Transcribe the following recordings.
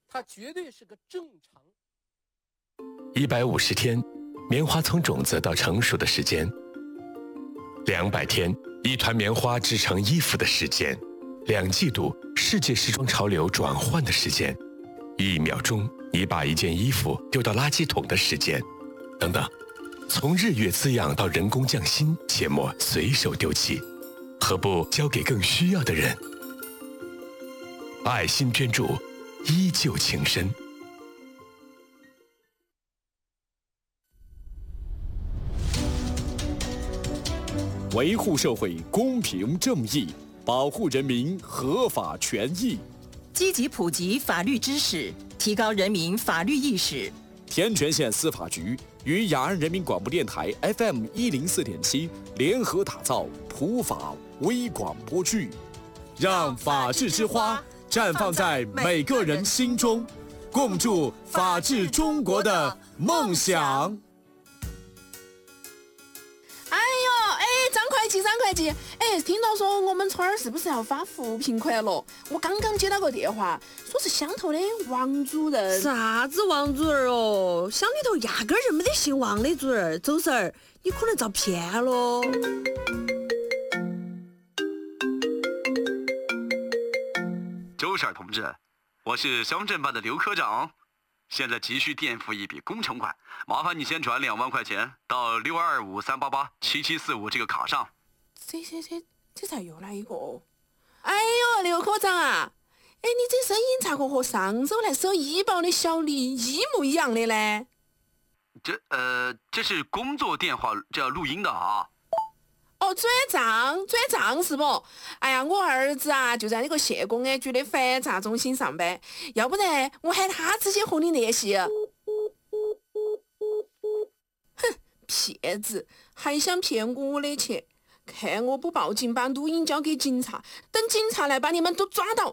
它绝对是个正常。 150天，棉花从种子到成熟的时间；200天，一团棉花织成衣服的时间；2季度，世界时装潮流转换的时间；1秒钟，你把一件衣服丢到垃圾桶的时间，等等。从日月滋养到人工匠心，切莫随手丢弃，何不交给更需要的人？爱心捐助，依旧情深。 维护社会公平正义，保护人民合法权益， 积极普及法律知识，提高人民法律意识。 天全县司法局与雅安人民广播电台 FM 104.7联合打造普法微广播剧，让法治之花绽放在每个人心中，共筑法治中国的梦想。 张会计，听到说我们村儿是不是要发扶贫款了？我刚刚接到个电话，说是乡头的王主任。 啥子王主任哦？乡里头压根儿就没得姓王的主任。周婶儿，你可能遭骗了。 周婶同志，我是乡镇办的刘科长，现在急需垫付一笔工程款，麻烦你先转2万块钱到6253887745这个卡上。 这咋又来一个？哎呦，刘科长啊，你这声音咋个和上周来收医保的小李一模一样的呢？ 这是工作电话，这要录音的啊。 哦，转账是不？哎呀，我儿子啊就在那个县公安局的反诈中心上班，要不然我喊他直接和你联系。哼，骗子，还想骗我的钱？看我不报警，把录音交给警察，等警察来把你们都抓到。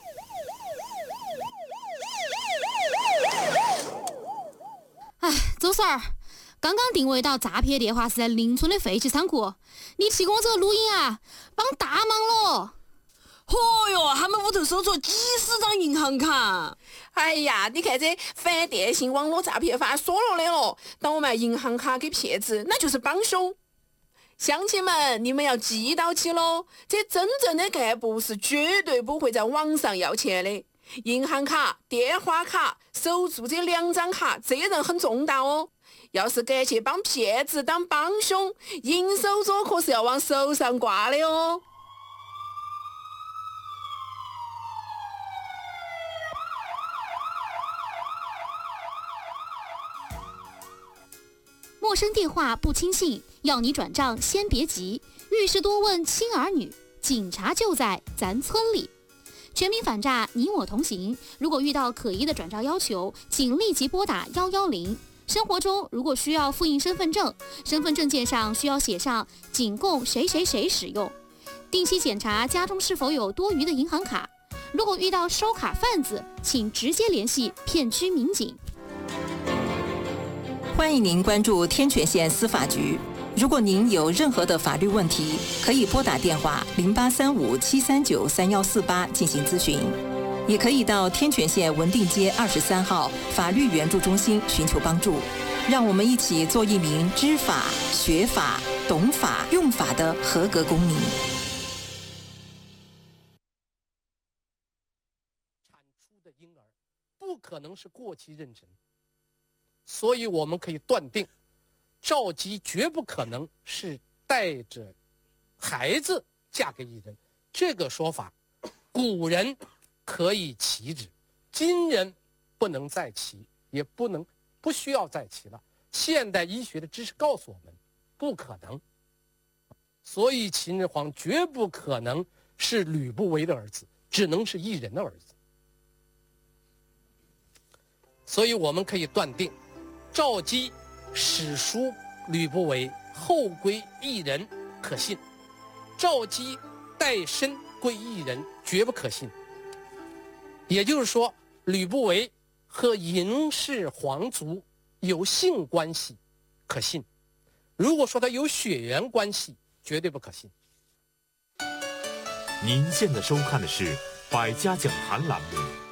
哎，周婶儿，刚刚定位到诈骗电话是在邻村的废弃仓库，你提供这个录音啊，帮大忙了。 嚯哟，他们屋头搜出几十张银行卡。 哎呀，你看这反电信网络诈骗法说了的了，倒卖银行卡给骗子，那就是帮凶。乡亲们，你们要记到起喽，这真正的干部是绝对不会在网上要钱的。银行卡、电话卡、手住这2张卡，责任很重大哦。要是敢去帮骗子当帮凶，银手镯可是要往手上挂的哦。 陌生电话不轻信，要你转账先别急，遇事多问亲儿女，警察就在咱村里。全民反诈，你我同行。如果遇到可疑的转账要求，请立即拨打110。生活中如果需要复印身份证，身份证件上需要写上仅供谁谁谁使用。定期检查家中是否有多余的银行卡。如果遇到收卡贩子，请直接联系片区民警。 欢迎您关注天全县司法局。如果您有任何的法律问题，可以拨打电话0835-739-3148进行咨询，也可以到天全县文定街23号法律援助中心寻求帮助。让我们一起做一名知法、学法、懂法、用法的合格公民。 产出的婴儿不可能是过继妊娠，所以我们可以断定，赵姬绝不可能是带着孩子嫁给一人。这个说法，古人可以齐之，今人不能再齐，也不需要再齐了。现代医学的知识告诉我们，不可能。所以秦始皇绝不可能是吕不韦的儿子，只能是一人的儿子。所以我们可以断定，赵姬史书吕不韦，后归一人可信；赵姬代身归一人绝不可信。也就是说，吕不韦和嬴氏皇族有性关系可信，如果说他有血缘关系，绝对不可信。 您现在收看的是百家讲坛栏目。